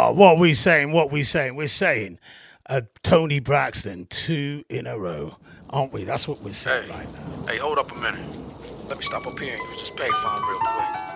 Oh, what we saying? What we saying? We're saying Tony Braxton 2 in a row, aren't we? That's what we're saying right now. Hey, hold up a minute. Let me stop up here and use this payphone real quick.